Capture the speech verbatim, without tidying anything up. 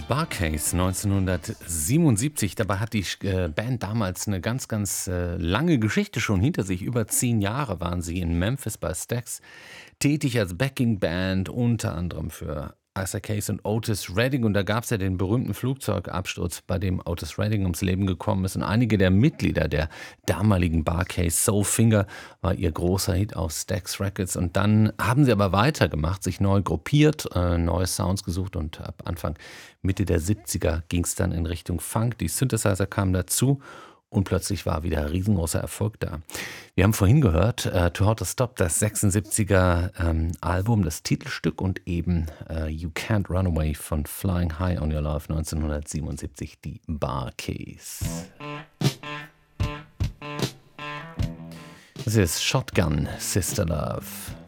Bar-Kays neunzehnhundertsiebenundsiebzig. Dabei hat die äh, Band damals eine ganz, ganz äh, lange Geschichte schon hinter sich. Über zehn Jahre waren sie in Memphis bei Stax tätig als Backing-Band, unter anderem für Isaac Hayes und Otis Redding. Und da gab es ja den berühmten Flugzeugabsturz, bei dem Otis Redding ums Leben gekommen ist. Und einige der Mitglieder der damaligen Bar-Kays, Soulfinger, war ihr großer Hit auf Stax Records. Und dann haben sie aber weitergemacht, sich neu gruppiert, äh, neue Sounds gesucht. Und ab Anfang, Mitte der siebziger ging es dann in Richtung Funk. Die Synthesizer kamen dazu. Und plötzlich war wieder ein riesengroßer Erfolg da. Wir haben vorhin gehört, äh, To How to Stop, das sechsundsiebziger ähm, Album, das Titelstück und eben äh, You Can't Run Away von Flying High on Your Love neunzehnhundertsiebenundsiebzig, die Bar-Kays. Das ist Shotgun Sister Love.